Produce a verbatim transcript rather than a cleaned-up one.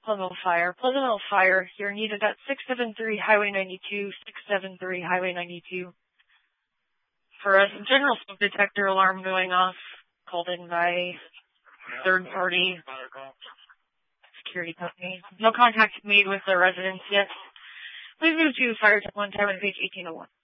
Pleasantville Fire. Pleasantville Fire, you're needed at six seven three Highway ninety-two, six seven three Highway ninety-two. For a general smoke detector alarm going off, called in by third party security company. No contact made with the residents yet. Please move to Fire Tech one, Taiwan page eighteen oh one.